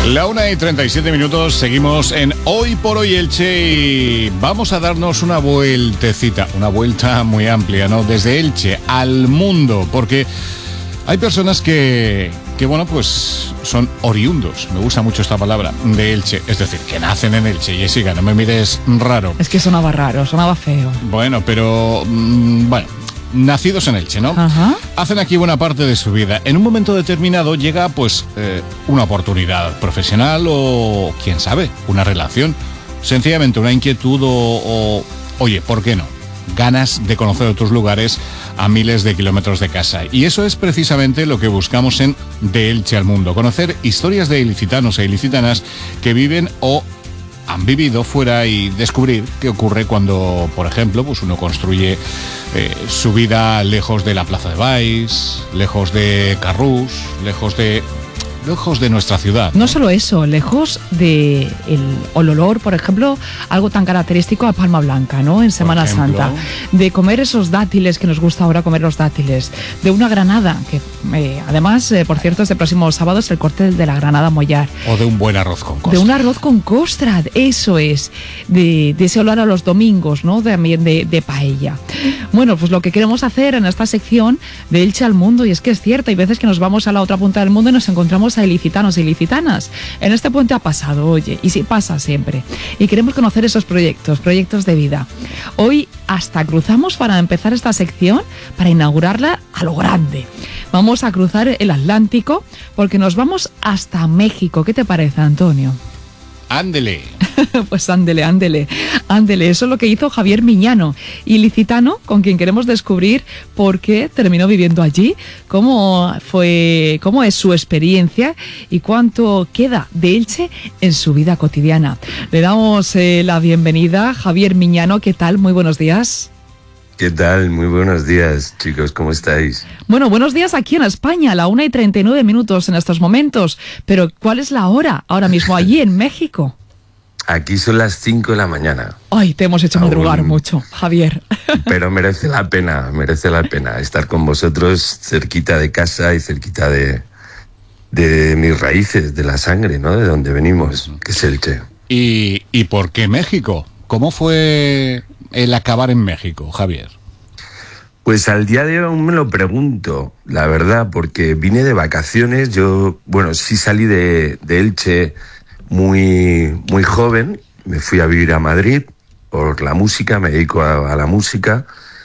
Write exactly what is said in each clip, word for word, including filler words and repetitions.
La una y treinta y siete minutos, seguimos en Hoy por Hoy Elche y vamos a darnos una vueltecita, una vuelta muy amplia, ¿no? Desde Elche al mundo, porque hay personas que, que bueno, pues son oriundos, me gusta mucho esta palabra, de Elche, es decir, que nacen en Elche. Jessica, no me mires raro. Es que sonaba raro, sonaba feo. Bueno, pero, mmm, bueno... nacidos en Elche, ¿no? Ajá. Hacen aquí buena parte de su vida. En un momento determinado llega, pues, eh, una oportunidad profesional o, quién sabe, una relación. Sencillamente una inquietud o, o, oye, ¿por qué no? Ganas de conocer otros lugares a miles de kilómetros de casa. Y eso es precisamente lo que buscamos en De Elche al Mundo. Conocer historias de ilicitanos e ilicitanas que viven o han vivido fuera y descubrir qué ocurre cuando, por ejemplo, pues uno construye eh, su vida lejos de la Plaza de Baix, lejos de Carrús, lejos de lejos de nuestra ciudad. No, no solo eso, lejos de el olor, por ejemplo, algo tan característico a Palma Blanca, ¿no? En Semana Santa. De comer esos dátiles que nos gusta ahora comer los dátiles. De una granada, que eh, además, eh, por cierto, este próximo sábado es el corte de la granada mollar. O de un buen arroz con costra. De un arroz con costra, eso es. De, de ese olor a los domingos, ¿no? También de, de paella. Bueno, pues lo que queremos hacer en esta sección de Elche al Mundo, y es que es cierto, hay veces que nos vamos a la otra punta del mundo y nos encontramos a ilicitanos e ilicitanas. En este puente ha pasado, oye, y sí pasa siempre. Y queremos conocer esos proyectos, proyectos de vida. Hoy hasta cruzamos para empezar esta sección, para inaugurarla a lo grande. Vamos a cruzar el Atlántico porque nos vamos hasta México. ¿Qué te parece, Antonio? Ándele. Pues ándele, ándele, ándele. Eso es lo que hizo Javier Miñano, ilicitano, con quien queremos descubrir por qué terminó viviendo allí, cómo fue, cómo es su experiencia y cuánto queda de Elche en su vida cotidiana. Le damos eh, la bienvenida, Javier Miñano. ¿Qué tal? Muy buenos días. ¿Qué tal? Muy buenos días, chicos, ¿cómo estáis? Bueno, buenos días aquí en España, a la una y treinta y nueve minutos en estos momentos. Pero, ¿cuál es la hora ahora mismo allí en México? Aquí son las cinco de la mañana. Ay, te hemos hecho Aún... madrugar mucho, Javier. Pero merece la pena, merece la pena estar con vosotros cerquita de casa y cerquita de, de mis raíces, de la sangre, ¿no? De donde venimos, que es Elche. ¿Y, y por qué México? ¿Cómo fue el acabar en México, Javier? Pues al día de hoy aún me lo pregunto, la verdad, porque vine de vacaciones. Yo, bueno, sí salí de, de Elche muy, muy joven. Me fui a vivir a Madrid por la música, me dedico a, a la música.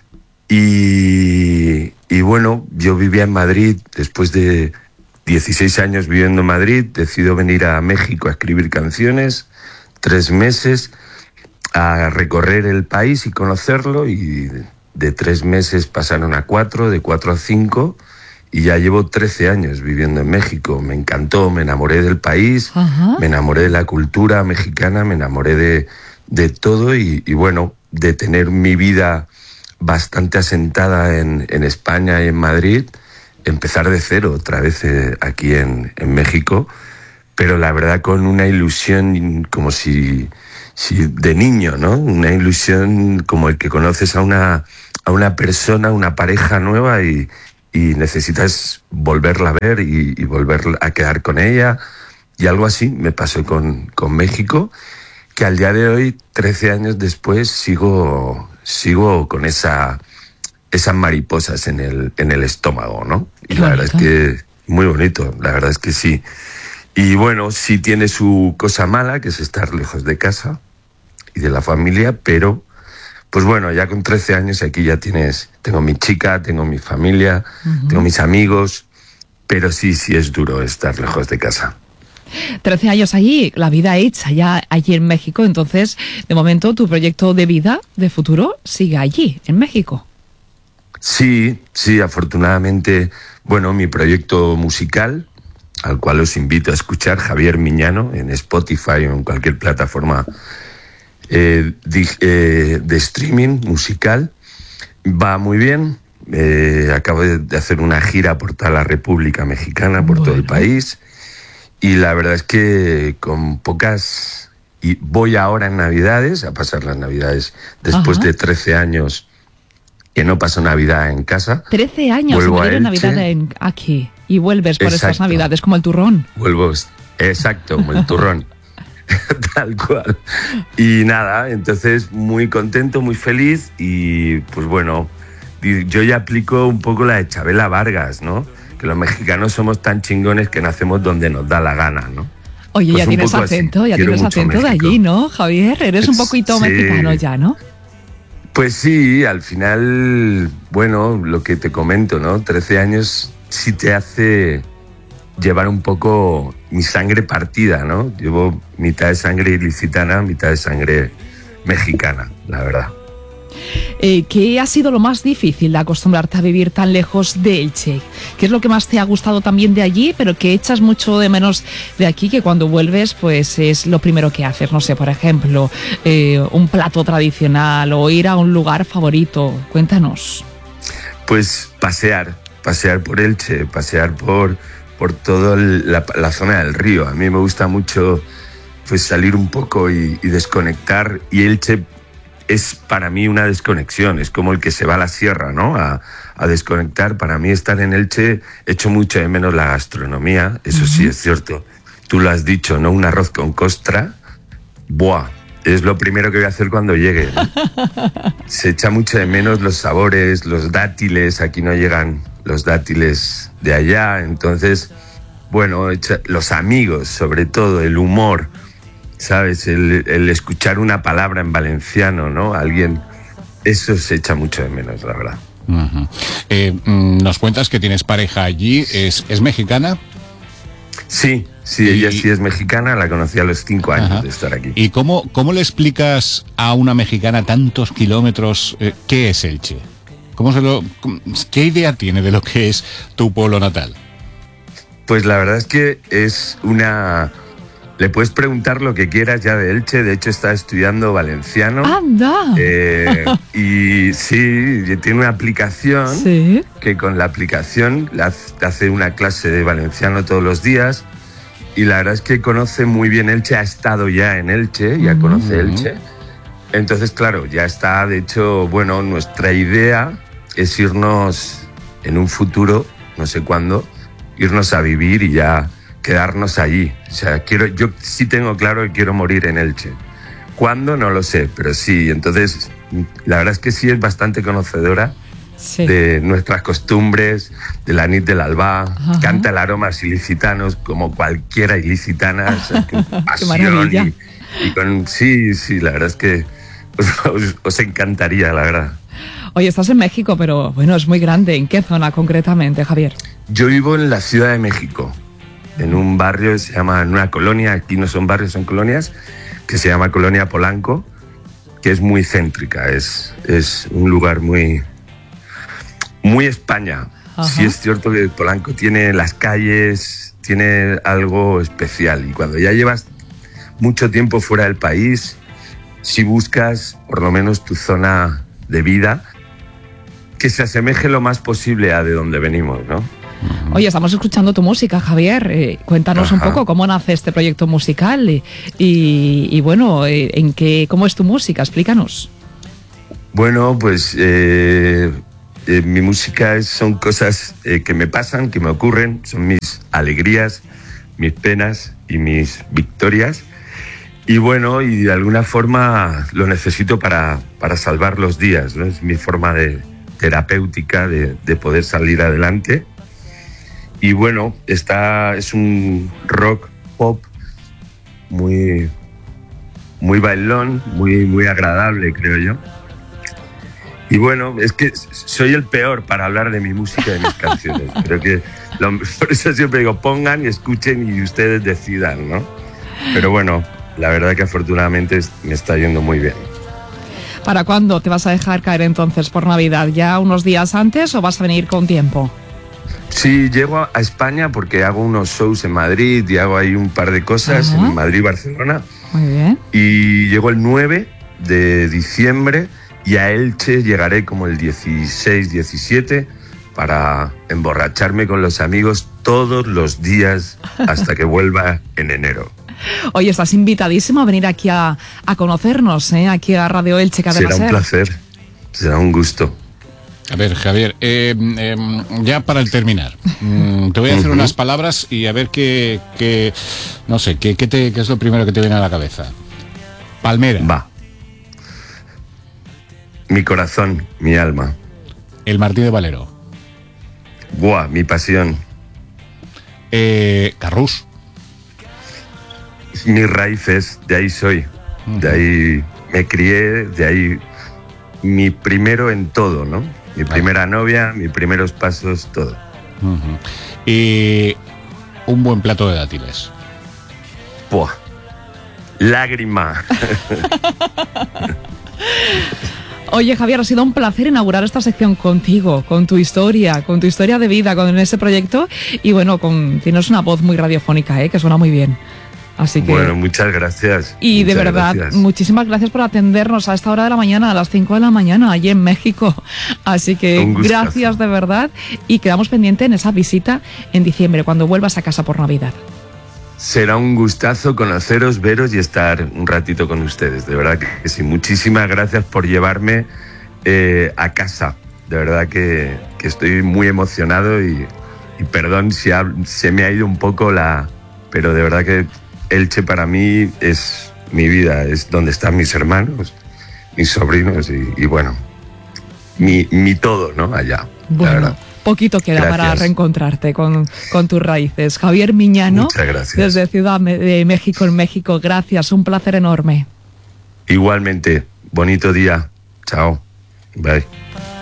Y, y bueno, yo vivía en Madrid después de dieciséis años viviendo en Madrid. Decido venir a México a escribir canciones, tres meses, a recorrer el país y conocerlo, y de tres meses pasaron a cuatro, de cuatro a cinco, y ya llevo trece años viviendo en México. Me encantó, me enamoré del país, Ajá. me enamoré de la cultura mexicana, me enamoré de, de todo y, y bueno, de tener mi vida bastante asentada en, en España y en Madrid, empezar de cero otra vez eh, aquí en, en México, pero la verdad con una ilusión como si... Sí, de niño, ¿no? Una ilusión como el que conoces a una, a una persona, una pareja nueva y, y necesitas volverla a ver y, y volver a quedar con ella. Y algo así me pasó con, con México, que al día de hoy, trece años después, sigo, sigo con esa, esas mariposas en el, en el estómago, ¿no? Y la verdad es que muy bonito, la verdad es que sí. Y bueno, sí tiene su cosa mala, que es estar lejos de casa y de la familia, pero pues bueno, ya con trece años aquí ya tienes, tengo mi chica, tengo mi familia, uh-huh. tengo mis amigos, pero sí, sí es duro estar lejos de casa. trece años allí, la vida hecha ya allí en México, entonces de momento tu proyecto de vida, de futuro, sigue allí, en México. Sí, sí, afortunadamente, bueno, mi proyecto musical, al cual os invito a escuchar, Javier Miñano, en Spotify o en cualquier plataforma eh, de, eh, de streaming musical, va muy bien. Eh, acabo de hacer una gira por toda la República Mexicana, por bueno. todo el país, y la verdad es que con pocas... Y voy ahora en Navidades, a pasar las Navidades, después Ajá. de trece años que no paso Navidad en casa. trece años sin vivir Navidad en, aquí. Y vuelves por Exacto. estas Navidades, como el turrón. Vuelvo, Exacto, como el turrón. Tal cual. Y nada, entonces muy contento, muy feliz y pues bueno, yo ya aplico un poco la de Chabela Vargas, ¿no? Que los mexicanos somos tan chingones que nacemos donde nos da la gana, ¿no? Oye, pues ya tienes acento, así. ya Quiero tienes acento de allí, ¿no, Javier? Eres un poquito sí. mexicano ya, ¿no? Pues sí, al final, bueno, lo que te comento, ¿no? trece años sí te hace llevar un poco mi sangre partida, ¿no? Llevo mitad de sangre ilicitana, mitad de sangre mexicana, la verdad. Eh, ¿Qué ha sido lo más difícil de acostumbrarte a vivir tan lejos de Elche? ¿Qué es lo que más te ha gustado también de allí, pero que echas mucho de menos de aquí, que cuando vuelves pues es lo primero que haces? No sé, por ejemplo, eh, un plato tradicional o ir a un lugar favorito. Cuéntanos. Pues pasear, pasear por Elche, pasear por, por toda la, la zona del río. A mí me gusta mucho pues salir un poco y, y desconectar, y Elche es para mí una desconexión, es como el que se va a la sierra, ¿no? A, a desconectar. Para mí estar en Elche, echo mucho de menos la gastronomía, eso uh-huh. sí es cierto. Tú lo has dicho, ¿no? Un arroz con costra, ¡buah! Es lo primero que voy a hacer cuando llegue, ¿no? Se echa mucho de menos los sabores, los dátiles, aquí no llegan los dátiles de allá, entonces, bueno, echa, los amigos, sobre todo, el humor, ¿sabes? El, el escuchar una palabra en valenciano, ¿no? Alguien, eso se echa mucho de menos, la verdad. Uh-huh. Eh, nos cuentas que tienes pareja allí, ¿es, es mexicana? Sí, sí, y... ella sí es mexicana, la conocí a los cinco años Ajá. de estar aquí. ¿Y cómo, cómo le explicas a una mexicana tantos kilómetros eh, qué es Elche? ¿Cómo se lo, ¿Qué idea tiene de lo que es tu pueblo natal? Pues la verdad es que es una... Le puedes preguntar lo que quieras ya de Elche, de hecho está estudiando valenciano. ¡Anda! Eh, y sí, tiene una aplicación ¿Sí? que con la aplicación le hace una clase de valenciano todos los días, y la verdad es que conoce muy bien Elche, ha estado ya en Elche, ya mm. conoce Elche. Entonces, claro, ya está, de hecho, bueno, nuestra idea es irnos en un futuro, no sé cuándo, irnos a vivir y ya... quedarnos allí. O sea, quiero, yo sí tengo claro que quiero morir en Elche. ¿Cuándo? No lo sé, pero sí. Entonces, la verdad es que sí es bastante conocedora sí. de nuestras costumbres, de la nit del Albá. Ajá. Canta el aromas ilicitanos como cualquiera ilicitana. O sea, con pasión y, y con... Sí, sí, la verdad es que os, os, os encantaría, la verdad. Oye, estás en México, pero bueno, es muy grande. ¿En qué zona concretamente, Javier? Yo vivo en la Ciudad de México, en un barrio que se llama, en una colonia, aquí no son barrios, son colonias, que se llama Colonia Polanco, que es muy céntrica, es, es un lugar muy, muy España. Ajá. Sí es cierto que Polanco tiene las calles, tiene algo especial, y cuando ya llevas mucho tiempo fuera del país, si buscas por lo menos tu zona de vida, que se asemeje lo más posible a de donde venimos, ¿no? Oye, estamos escuchando tu música, Javier. Eh, cuéntanos Ajá. un poco cómo nace este proyecto musical y, y, y bueno, eh, en qué, cómo es tu música, explícanos. Bueno, pues eh, eh, mi música es, son cosas eh, que me pasan, que me ocurren, son mis alegrías, mis penas y mis victorias. Y bueno, y de alguna forma lo necesito para, para salvar los días, ¿no? Es mi forma de terapéutica de, de poder salir adelante. Y bueno, está, es un rock pop muy, muy bailón, muy, muy agradable, creo yo. Y bueno, es que soy el peor para hablar de mi música y de mis canciones. Creo que lo, por eso siempre digo, pongan y escuchen y ustedes decidan, ¿no? Pero bueno, la verdad que afortunadamente me está yendo muy bien. ¿Para cuándo te vas a dejar caer entonces por Navidad? ¿Ya unos días antes o vas a venir con tiempo? Sí, llego a España porque hago unos shows en Madrid y hago ahí un par de cosas Ajá. en Madrid y Barcelona. Muy bien. Y llego el nueve de diciembre y a Elche llegaré como el dieciséis, diecisiete para emborracharme con los amigos todos los días hasta que vuelva en enero. Oye, estás invitadísimo a venir aquí a, a conocernos, ¿eh? Aquí a Radio Elche, que además será un placer, será un gusto. A ver, Javier, eh, eh, ya para el terminar, mm, te voy a hacer uh-huh. unas palabras y a ver qué, qué no sé, qué, qué, te, qué es lo primero que te viene a la cabeza. Palmera. Va. Mi corazón, mi alma. El Martí de Valero. Buah, mi pasión. Eh, Carrús. Mis raíces, de ahí soy. Uh-huh. De ahí me crié, de ahí mi primero en todo, ¿no? Mi vale. primera novia, mis primeros pasos, todo. Uh-huh. Y un buen plato de dátiles. Buah. Lágrima. Oye, Javier, ha sido un placer inaugurar esta sección contigo, con tu historia, con tu historia de vida, con ese proyecto. Y bueno, con, tienes una voz muy radiofónica, ¿eh? Que suena muy bien. Así que... Bueno, muchas gracias. Y muchas de verdad, gracias. muchísimas gracias por atendernos a esta hora de la mañana, a las cinco de la mañana, allí en México. Así que gracias de verdad y quedamos pendientes en esa visita en diciembre, cuando vuelvas a casa por Navidad. Será un gustazo conoceros, veros y estar un ratito con ustedes. De verdad que sí. Muchísimas gracias por llevarme eh, a casa. De verdad que, que estoy muy emocionado y, y perdón si ha, se me ha ido un poco la... Pero de verdad que Elche para mí es mi vida, es donde están mis hermanos, mis sobrinos y, y bueno, mi, mi todo, ¿no? Allá, bueno, la verdad. Poquito queda gracias. Para reencontrarte con, con tus raíces. Javier Miñano, muchas gracias. Desde Ciudad de México, en México. Gracias, un placer enorme. Igualmente, bonito día. Chao. Bye.